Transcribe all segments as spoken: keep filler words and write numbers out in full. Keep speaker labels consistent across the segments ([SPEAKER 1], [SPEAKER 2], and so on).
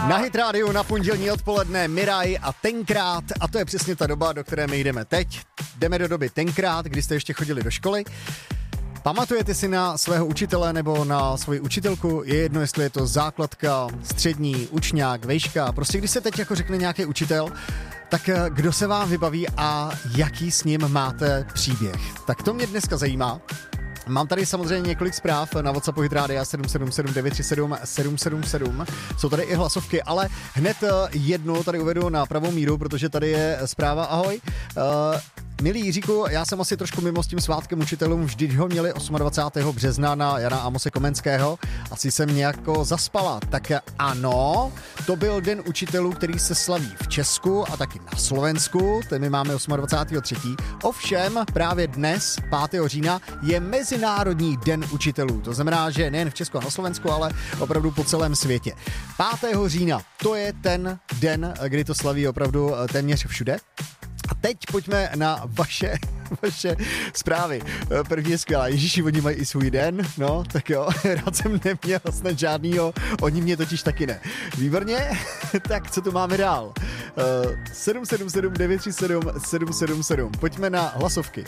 [SPEAKER 1] Na Hit Radio na pondělní odpoledne Miraj a Tenkrát, a to je přesně ta doba, do které my jdeme teď. Jdeme do doby tenkrát, kdy jste ještě chodili do školy. Pamatujete si na svého učitele nebo na svoji učitelku? Je jedno, jestli je to základka, střední, učňák, vejška. Prostě když se teď jako řekne nějaký učitel, tak kdo se vám vybaví a jaký s ním máte příběh? Tak to mě dneska zajímá. Mám tady samozřejmě několik zpráv na WhatsAppu Hit Rádia sedm sedm sedm devět tři sedm sedm sedm sedm. Jsou tady i hlasovky, ale hned jednu tady uvedu na pravou míru, protože tady je zpráva. Ahoj. Uh, Milý Jiříku, já jsem asi trošku mimo s tím svátkem učitelům, vždyť ho měli dvacátého osmého března na Jana Amose Komenského. Asi jsem nějako zaspala. Tak ano, to byl den učitelů, který se slaví v Česku a taky na Slovensku. Ten my máme dvacátého třetího Ovšem právě dnes, pátého října, je Mezinárodní den učitelů. To znamená, že nejen v Česku a na Slovensku, ale opravdu po celém světě. pátého října, to je ten den, kdy to slaví opravdu téměř všude. A teď pojďme na vaše, vaše zprávy. První je skvělá. Ježíši, oni mají i svůj den, no, tak jo, rád jsem neměl snad žádnýho, oni mě totiž taky ne. Výborně, tak co tu máme dál? Uh, sedm sedm sedm devět tři sedm sedm sedm sedm. Pojďme na hlasovky.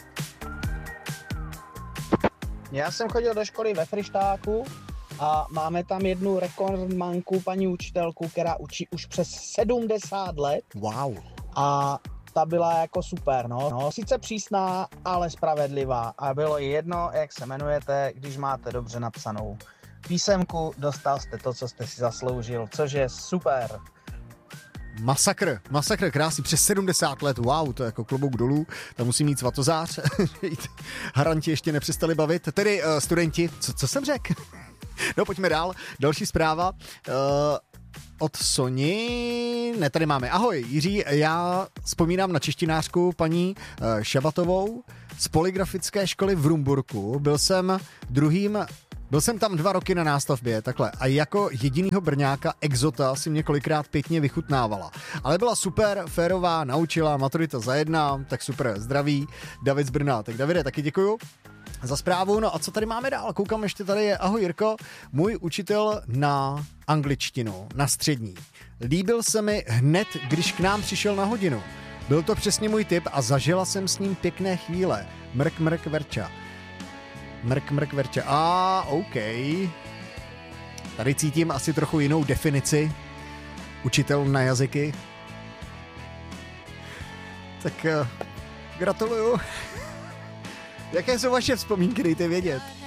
[SPEAKER 2] Já jsem chodil do školy ve Frištáku a máme tam jednu rekordmanku, paní učitelku, která učí už přes sedmdesát let.
[SPEAKER 1] Wow.
[SPEAKER 2] A ta byla jako super, no. no. Sice přísná, ale spravedlivá. A bylo jí jedno, jak se jmenujete, když máte dobře napsanou písemku, dostal jste to, co jste si zasloužil, což je super.
[SPEAKER 1] Masakr, masakr, krásný, přes sedmdesát let, wow, to je jako klobouk dolů, tam musí mít svatozář, haranti ještě nepřestali bavit, tedy uh, studenti, co, co jsem řekl? No pojďme dál, další zpráva, uh, od Soni, ne, tady máme, ahoj Jiří, já vzpomínám na češtinářku paní uh, Šabatovou z polygrafické školy v Rumburku, byl jsem druhým Byl jsem tam dva roky na nástavbě, takhle, a jako jedinýho Brňáka exota si mě kolikrát pěkně vychutnávala. Ale byla super, férová, naučila, maturita za jedna, tak super, zdraví, David z Brna. Tak Davide, taky děkuju za zprávu. No a co tady máme dál? Koukám, ještě tady je, ahoj Jirko, můj učitel na angličtinu, na střední. Líbil se mi hned, když k nám přišel na hodinu. Byl to přesně můj tip a zažila jsem s ním pěkné chvíle. Mrk, mrk, verča. Mrk, mrk, verče. A, OK. Tady cítím asi trochu jinou definici. Učitel na jazyky. Tak uh, gratuluju. Jaké jsou vaše vzpomínky, dejte vědět.